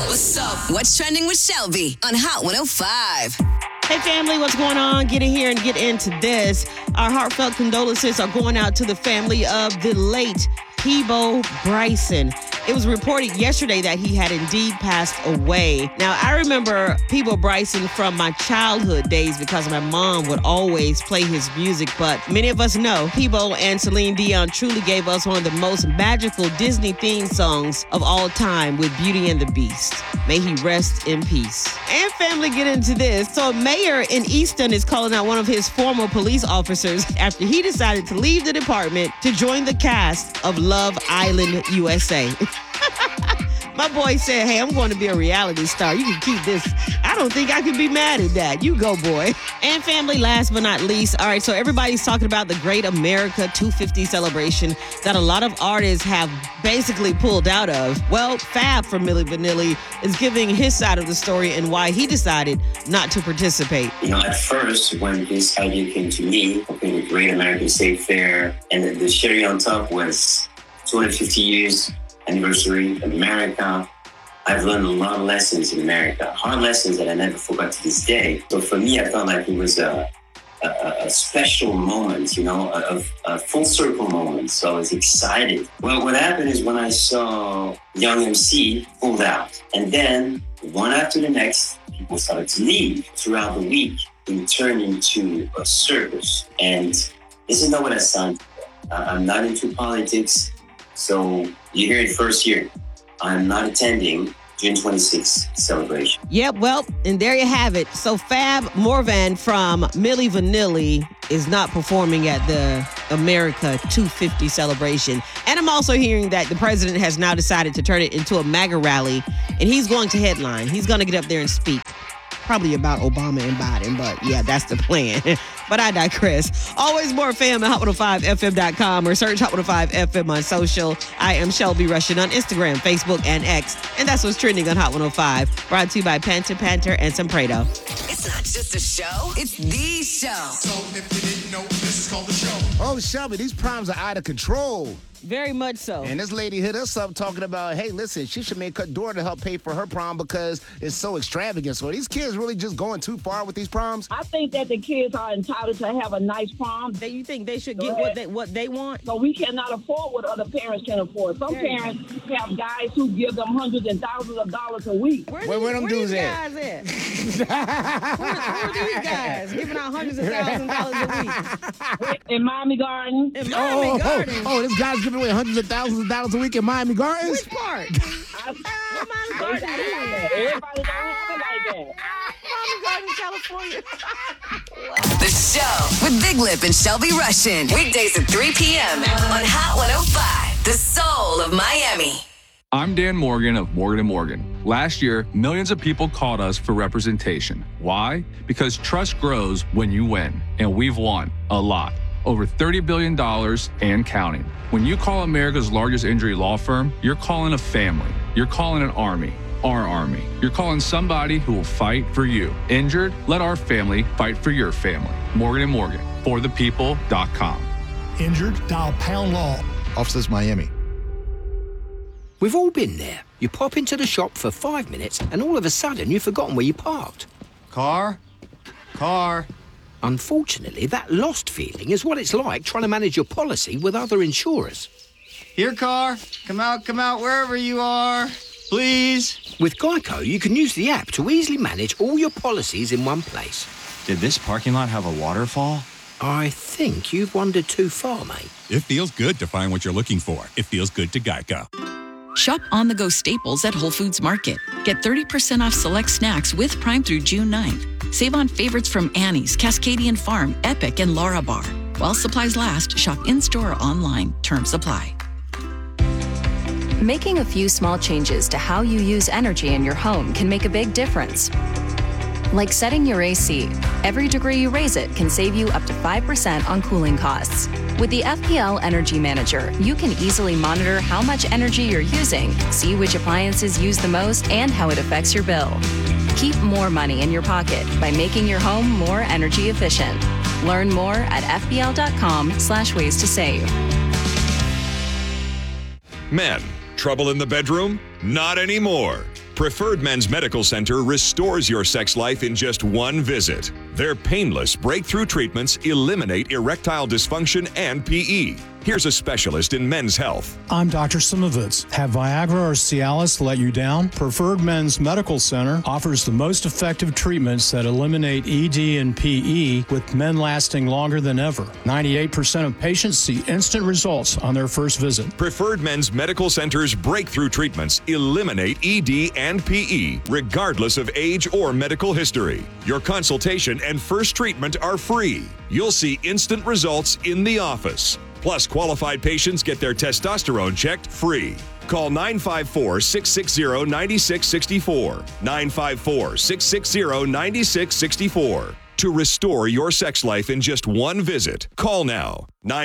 What's up? What's trending with Shelby on Hot 105? Hey family, what's going on? Get in here and get into this. Our heartfelt condolences are going out to the family of the late Peabo Bryson. It was reported yesterday that he had indeed passed away. Now, I remember Peabo Bryson from my childhood days because my mom would always play his music. But many of us know Peabo and Celine Dion truly gave us one of the most magical Disney theme songs of all time with Beauty and the Beast. May he rest in peace. And family, get into this. So a mayor in Easton is calling out one of his former police officers after he decided to leave the department to join the cast of Love Island USA. My boy said, hey, I'm going to be a reality star. You can keep this. I don't think I can be mad at that. You go, boy. And family, last but not least. All right, so everybody's talking about the Great America 250 celebration that a lot of artists have basically pulled out of. Well, Fab from Milli Vanilli is giving his side of the story and why he decided not to participate. You know, at first, when this idea came to me, the Great American State Fair, and the cherry on top was 250 years anniversary of America. I've learned a lot of lessons in America, hard lessons that I never forgot to this day. So for me, I felt like it was a special moment, you know, a full circle moment. So I was excited. Well, what happened is when I saw Young MC pulled out, and then one after the next, people started to leave throughout the week. It turned into a circus. And this is not what I signed for. I'm not into politics. So you hear it first here. I'm not attending June 26th celebration. Yep, well, and there you have it. So Fab Morvan from Milli Vanilli is not performing at the America 250 celebration. And I'm also hearing that the president has now decided to turn it into a MAGA rally, and he's going to headline. He's going to get up there and speak. Probably about Obama and Biden, but yeah, that's the plan. But I digress. Always more fam at hot105fm.com or search Hot 105 FM on social. I am Shelby Russian on Instagram, Facebook, and X. And that's what's trending on Hot 105. Brought to you by Panther and Somprado. It's not just a show, it's the show. So if you didn't know, this is called the show. Oh, Shelby, these primes are out of control. Very much so. And this lady hit us up talking about, hey, listen, she should make her daughter to help pay for her prom because it's so extravagant. So are these kids really just going too far with these proms? I think that the kids are entitled to have a nice prom. You think they should get what they want? So we cannot afford what other parents can afford. Some parents have guys who give them hundreds and thousands of dollars a week. Where them dudes at? Who are these guys giving out hundreds of thousands of dollars a week? In Miami Gardens. In Miami Gardens? Oh, this guy's giving away hundreds of thousands of dollars a week in Miami Gardens? Which part? What Miami Gardens is? Everybody don't have it like that. Miami Gardens, California. The show with Big Lip and Shelby Russian. Weekdays at 3 p.m. on Hot 105, the soul of Miami. I'm Dan Morgan of Morgan & Morgan. Last year, millions of people called us for representation. Why? Because trust grows when you win, and we've won a lot. Over $30 billion and counting. When you call America's largest injury law firm, you're calling a family. You're calling an army. Our army. You're calling somebody who will fight for you. Injured? Let our family fight for your family. Morgan & Morgan. ForThePeople.com. Injured? Dial pound law. Officers Miami. We've all been there. You pop into the shop for 5 minutes and all of a sudden you've forgotten where you parked. Car. Unfortunately, that lost feeling is what it's like trying to manage your policy with other insurers. Here, car. Come out, wherever you are. Please. With Geico, you can use the app to easily manage all your policies in one place. Did this parking lot have a waterfall? I think you've wandered too far, mate. It feels good to find what you're looking for. It feels good to Geico. Shop on-the-go staples at Whole Foods Market. Get 30% off select snacks with Prime through June 9th. Save on favorites from Annie's, Cascadian Farm, Epic, and Laura Bar. While supplies last, shop in-store or online. Terms apply. Making a few small changes to how you use energy in your home can make a big difference. Like setting your AC. Every degree you raise it can save you up to 5% on cooling costs. With the FPL Energy Manager, you can easily monitor how much energy you're using, see which appliances use the most, and how it affects your bill. Keep more money in your pocket by making your home more energy efficient. Learn more at fbl.com/ways to save. Men, trouble in the bedroom? Not anymore. Preferred Men's Medical Center restores your sex life in just one visit. Their painless breakthrough treatments eliminate erectile dysfunction and PE. Here's a specialist in men's health. I'm Dr. Simovitz. Have Viagra or Cialis let you down? Preferred Men's Medical Center offers the most effective treatments that eliminate ED and PE, with men lasting longer than ever. 98% of patients see instant results on their first visit. Preferred Men's Medical Center's breakthrough treatments eliminate ED and PE, regardless of age or medical history. Your consultation and first treatment are free. You'll see instant results in the office. Plus, qualified patients get their testosterone checked free. Call 954-660-9664. 954-660-9664. To restore your sex life in just one visit, call now.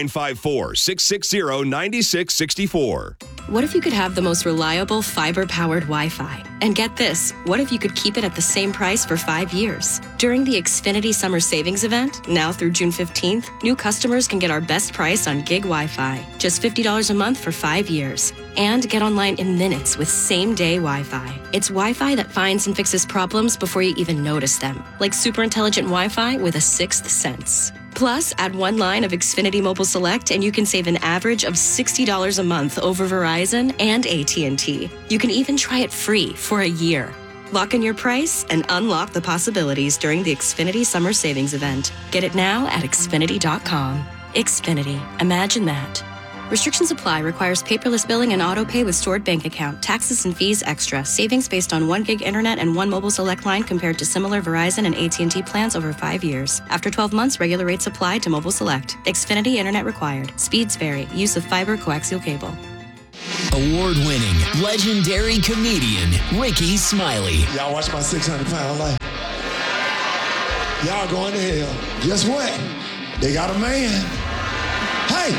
954-660-9664. What if you could have the most reliable fiber-powered Wi-Fi? And get this, what if you could keep it at the same price for 5 years? During the Xfinity Summer Savings Event, now through June 15th, new customers can get our best price on gig Wi-Fi, just $50 a month for 5 years. And get online in minutes with same-day Wi-Fi. It's Wi-Fi that finds and fixes problems before you even notice them, like super intelligent Wi-Fi with a sixth sense. Plus, add one line of Xfinity Mobile Select and you can save an average of $60 a month over Verizon and AT&T. You can even try it free for a year. Lock in your price and unlock the possibilities during the Xfinity Summer Savings Event. Get it now at Xfinity.com. Xfinity. Imagine that. Restrictions apply. Requires paperless billing and auto pay with stored bank account. Taxes and fees extra. Savings based on 1 gig internet and 1 mobile select line compared to similar Verizon and AT&T plans over 5 years. After 12 months, regular rates apply to mobile select. Xfinity internet required. Speeds vary. Use of fiber coaxial cable. Award-winning, legendary comedian, Ricky Smiley. Y'all watch my 600-pound life. Y'all going to hell. Guess what? They got a man. Hey!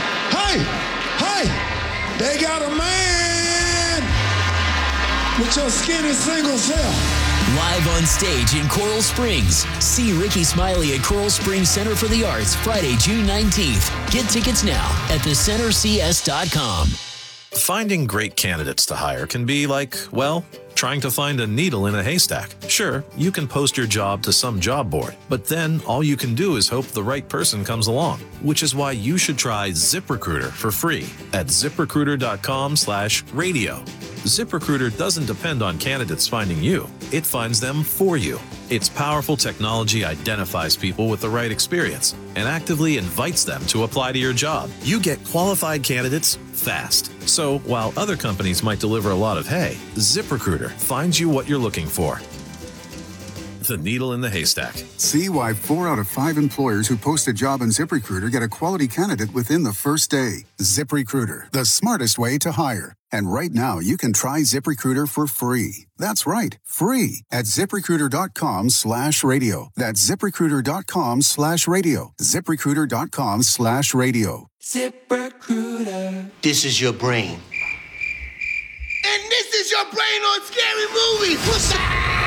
They got a man with your skinny single self. Live on stage in Coral Springs. See Ricky Smiley at Coral Springs Center for the Arts Friday, June 19th. Get tickets now at thecentercs.com. Finding great candidates to hire can be like, well, trying to find a needle in a haystack. Sure, you can post your job to some job board, but then all you can do is hope the right person comes along, which is why you should try ZipRecruiter for free at ZipRecruiter.com/radio. ZipRecruiter doesn't depend on candidates finding you. It finds them for you. Its powerful technology identifies people with the right experience and actively invites them to apply to your job. You get qualified candidates fast. So while other companies might deliver a lot of hay, ZipRecruiter finds you what you're looking for. The needle in the haystack. See why 4 out of 5 employers who post a job on ZipRecruiter get a quality candidate within the first day. ZipRecruiter, the smartest way to hire. And right now, you can try ZipRecruiter for free. That's right, free at ZipRecruiter.com/radio. That's ZipRecruiter.com/radio. ZipRecruiter.com/radio. ZipRecruiter. This is your brain. And this is your brain on Scary Movie. What's up?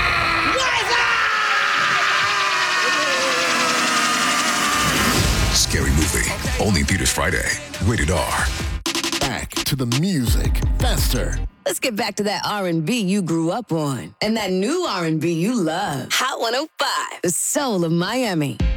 Scary Movie. Only in theaters Friday. Rated R. Back to the music. Faster. Let's get back to that R&B you grew up on and that new R&B you love. Hot 105, the soul of Miami.